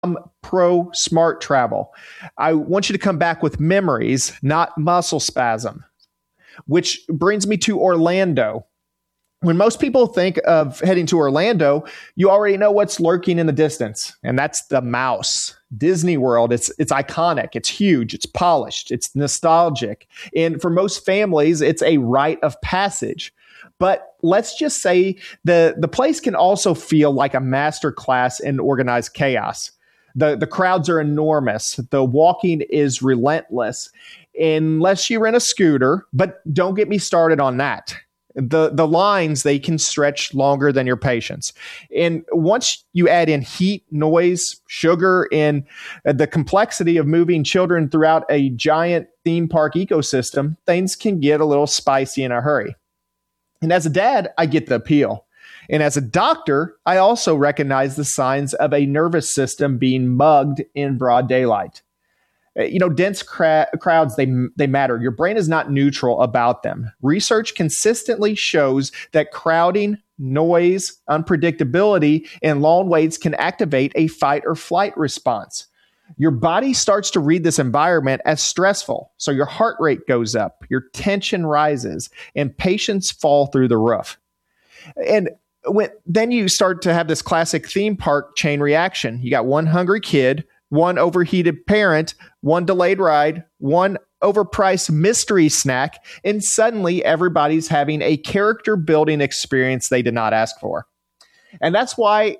pro smart travel. I want you to come back with memories, not muscle spasm, which brings me to Orlando. When most people think of heading to Orlando, you already know what's lurking in the distance, and that's the mouse. Disney World, it's iconic, it's huge, it's polished, it's nostalgic. And for most families, it's a rite of passage. But let's just say the place can also feel like a master class in organized chaos. The crowds are enormous. The walking is relentless, unless you rent a scooter. But don't get me started on that. The lines, they can stretch longer than your patience. And once you add in heat, noise, sugar, and the complexity of moving children throughout a giant theme park ecosystem, things can get a little spicy in a hurry. And as a dad, I get the appeal. And as a doctor, I also recognize the signs of a nervous system being mugged in broad daylight. Dense crowds, they matter. Your brain is not neutral about them. Research consistently shows that crowding, noise, unpredictability, and long waits can activate a fight or flight response. Your body starts to read this environment as stressful. So your heart rate goes up, your tension rises, and patients fall through the roof. And then you start to have this classic theme park chain reaction. You got one hungry kid, one overheated parent, one delayed ride, one overpriced mystery snack, and suddenly everybody's having a character building experience they did not ask for. And that's why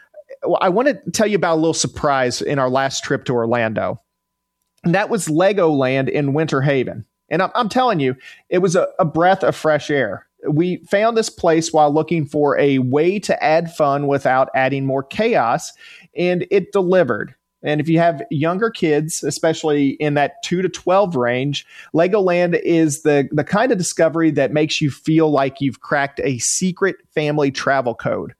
I want to tell you about a little surprise in our last trip to Orlando. And that was Legoland in Winter Haven. And I'm telling you, it was a breath of fresh air. We found this place while looking for a way to add fun without adding more chaos, and it delivered. And if you have younger kids, especially in that 2 to 12 range, Legoland is the kind of discovery that makes you feel like you've cracked a secret family travel code.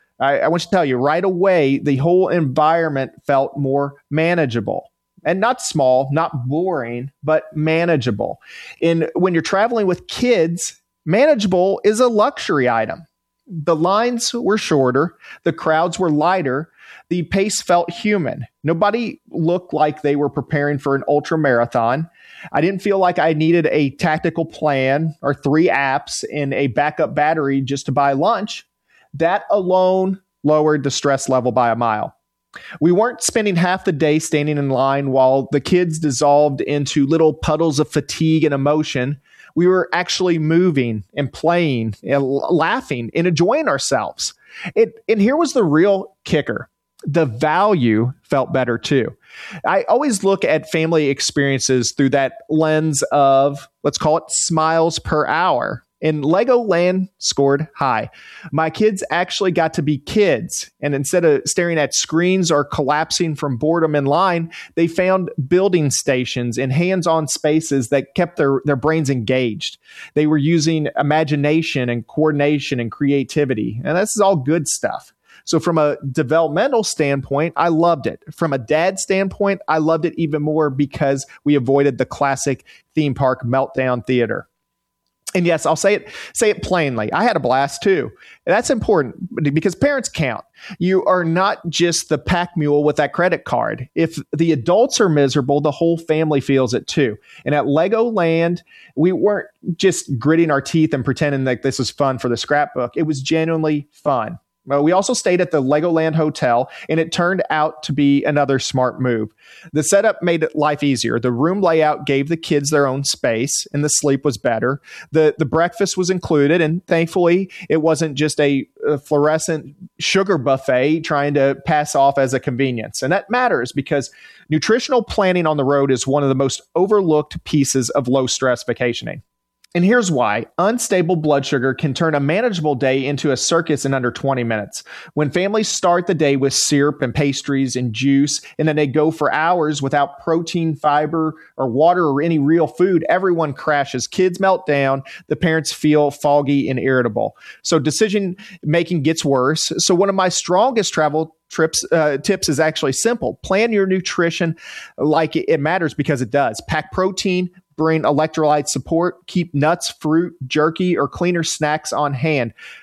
I want to tell you right away, the whole environment felt more manageable. And not small, not boring, but manageable. And when you're traveling with kids, manageable is a luxury item. The lines were shorter, the crowds were lighter, the pace felt human. Nobody looked like they were preparing for an ultra marathon. I didn't feel like I needed a tactical plan or 3 apps and a backup battery just to buy lunch. That alone lowered the stress level by a mile. We weren't spending half the day standing in line while the kids dissolved into little puddles of fatigue and emotion. We were actually moving and playing and laughing and enjoying ourselves. And here was the real kicker. The value felt better too. I always look at family experiences through that lens of, let's call it smiles per hour. And Legoland scored high. My kids actually got to be kids. And instead of staring at screens or collapsing from boredom in line, they found building stations and hands-on spaces that kept their brains engaged. They were using imagination and coordination and creativity. And this is all good stuff. So from a developmental standpoint, I loved it. From a dad standpoint, I loved it even more because we avoided the classic theme park meltdown theater. And yes, I'll say it plainly. I had a blast too. And that's important because parents count. You are not just the pack mule with that credit card. If the adults are miserable, the whole family feels it too. And at Legoland, we weren't just gritting our teeth and pretending like this was fun for the scrapbook. It was genuinely fun. We also stayed at the Legoland Hotel, and it turned out to be another smart move. The setup made life easier. The room layout gave the kids their own space, and the sleep was better. The breakfast was included, and thankfully, it wasn't just a fluorescent sugar buffet trying to pass off as a convenience. And that matters because nutritional planning on the road is one of the most overlooked pieces of low-stress vacationing. And here's why. Unstable blood sugar can turn a manageable day into a circus in under 20 minutes. When families start the day with syrup and pastries and juice, and then they go for hours without protein, fiber, or water or any real food, everyone crashes. Kids melt down. The parents feel foggy and irritable. So decision making gets worse. So one of my strongest travel tips is actually simple. Plan your nutrition like it matters because it does. Pack protein, bring electrolyte support, keep nuts, fruit, jerky, or cleaner snacks on hand.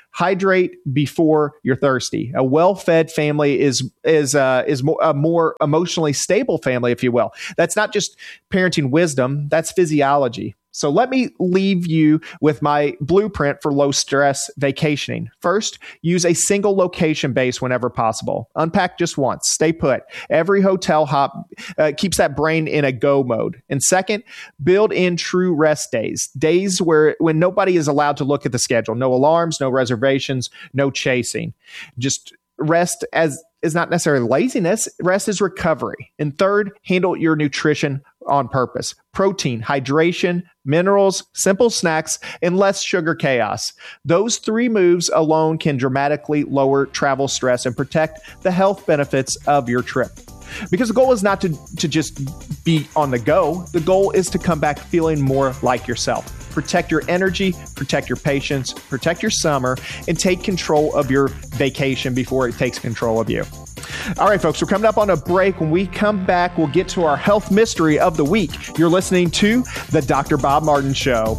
Hydrate before you're thirsty. A well-fed family is a more emotionally stable family, if you will. That's not just parenting wisdom, that's physiology. So let me leave you with my blueprint for low stress vacationing. First, use a single location base whenever possible. Unpack just once. Stay put. Every hotel hop keeps that brain in a go mode. And second, build in true rest days. Days when nobody is allowed to look at the schedule. No alarms, no reservations, no chasing. Just rest is not necessarily laziness. Rest is recovery. And third, handle your nutrition on purpose. Protein, hydration, minerals, simple snacks, and less sugar chaos. Those three moves alone can dramatically lower travel stress and protect the health benefits of your trip. Because the goal is not to just be on the go. The goal is to come back feeling more like yourself. Protect your energy, protect your patience, protect your summer, and take control of your vacation before it takes control of you. All right, folks, we're coming up on a break. When we come back, we'll get to our health mystery of the week. You're listening to The Dr. Bob Martin Show.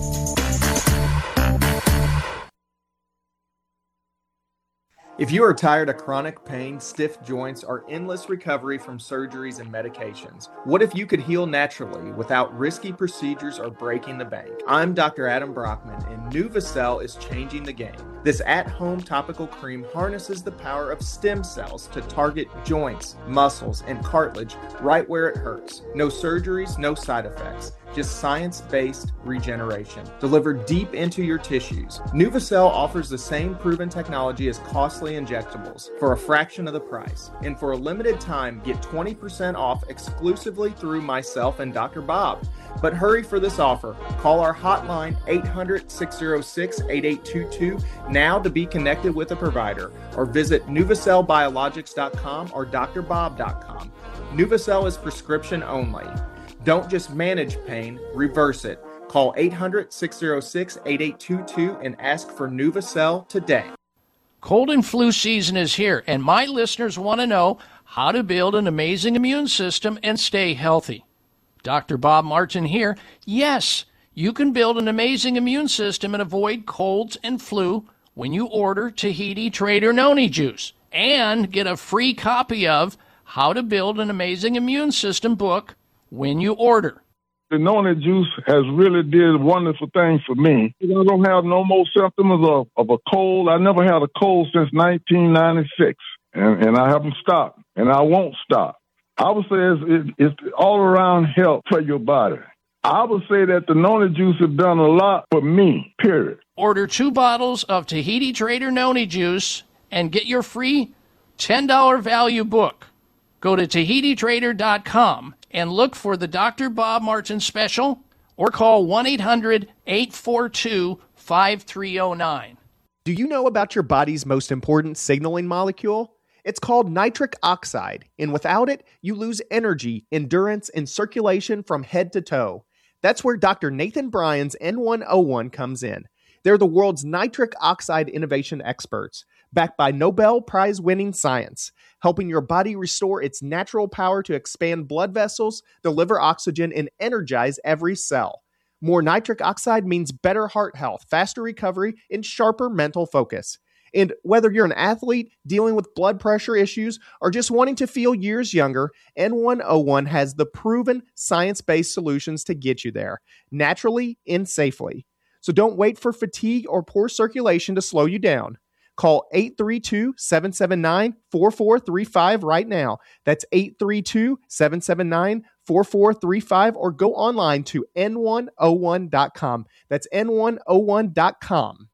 If you are tired of chronic pain, stiff joints, or endless recovery from surgeries and medications, what if you could heal naturally without risky procedures or breaking the bank? I'm Dr. Adam Brockman, and NuvaCell is changing the game. This at-home topical cream harnesses the power of stem cells to target joints, muscles, and cartilage right where it hurts. No surgeries, no side effects. Just science-based regeneration delivered deep into your tissues. NuvaCell offers the same proven technology as costly injectables for a fraction of the price. And for a limited time, get 20% off exclusively through myself and Dr. Bob. But hurry for this offer. Call our hotline 800-606-8822 now to be connected with a provider, or visit NuvaCellBiologics.com or drbob.com. NuvaCell is prescription only. Don't just manage pain, reverse it. Call 800-606-8822 and ask for NuvaCell today. Cold and flu season is here, and my listeners want to know how to build an amazing immune system and stay healthy. Dr. Bob Martin here. Yes, you can build an amazing immune system and avoid colds and flu when you order Tahiti Trader Noni Juice and get a free copy of How to Build an Amazing Immune System book when you order. The Noni juice has really did wonderful things for me. I don't have no more symptoms of a cold. I never had a cold since 1996, and I haven't stopped, and I won't stop. I would say it's all-around help for your body. I would say that the Noni juice has done a lot for me, period. Order 2 bottles of Tahiti Trader Noni Juice and get your free $10 value book. Go to TahitiTrader.com and look for the Dr. Bob Martin special or call 1-800-842-5309. Do you know about your body's most important signaling molecule? It's called nitric oxide, and without it, you lose energy, endurance, and circulation from head to toe. That's where Dr. Nathan Bryan's N101 comes in. They're the world's nitric oxide innovation experts, backed by Nobel Prize-winning science, helping your body restore its natural power to expand blood vessels, deliver oxygen, and energize every cell. More nitric oxide means better heart health, faster recovery, and sharper mental focus. And whether you're an athlete dealing with blood pressure issues or just wanting to feel years younger, N101 has the proven science-based solutions to get you there, naturally and safely. So don't wait for fatigue or poor circulation to slow you down. Call 832-779-4435 right now. That's 832-779-4435, or go online to n101.com. That's n101.com.